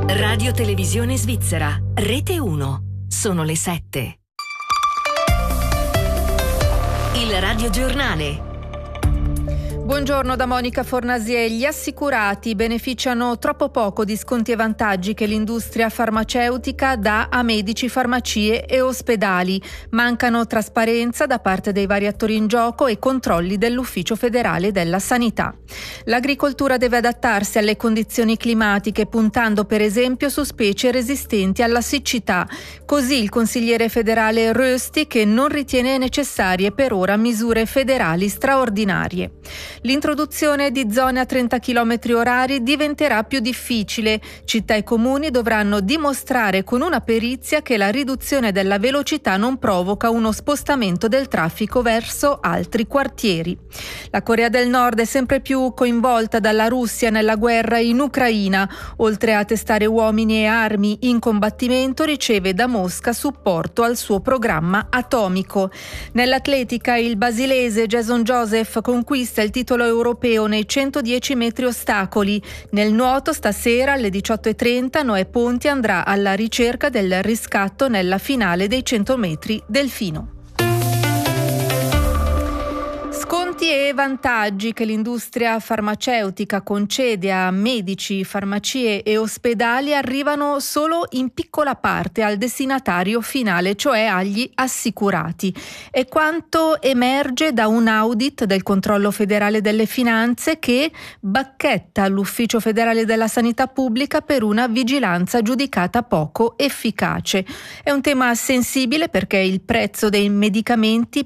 Radio Televisione Svizzera, Rete 1. Sono le 7. Il radiogiornale. Buongiorno da Monica Fornasier. Gli assicurati beneficiano troppo poco di sconti e vantaggi che l'industria farmaceutica dà a medici, farmacie e ospedali. Mancano trasparenza da parte dei vari attori in gioco e controlli dell'Ufficio federale della sanità. L'agricoltura deve adattarsi alle condizioni climatiche, puntando per esempio su specie resistenti alla siccità. Così il consigliere federale Rösti, che non ritiene necessarie per ora misure federali straordinarie. L'introduzione di zone a 30 km/h diventerà più difficile. Città e comuni dovranno dimostrare con una perizia che la riduzione della velocità non provoca uno spostamento del traffico verso altri quartieri. La Corea del Nord è sempre più coinvolta dalla Russia nella guerra in Ucraina. Oltre a testare uomini e armi in combattimento, riceve da Mosca supporto al suo programma atomico. Nell'atletica, il basilese Jason Joseph conquista il titolo europeo nei 110 metri ostacoli. Nel nuoto stasera alle 18:30 Noè Ponti andrà alla ricerca del riscatto nella finale dei 100 metri delfino. Sconti e vantaggi che l'industria farmaceutica concede a medici, farmacie e ospedali arrivano solo in piccola parte al destinatario finale, cioè agli assicurati. È quanto emerge da un audit del Controllo federale delle finanze che bacchetta l'Ufficio federale della sanità pubblica per una vigilanza giudicata poco efficace. È un tema sensibile perché il prezzo dei medicamenti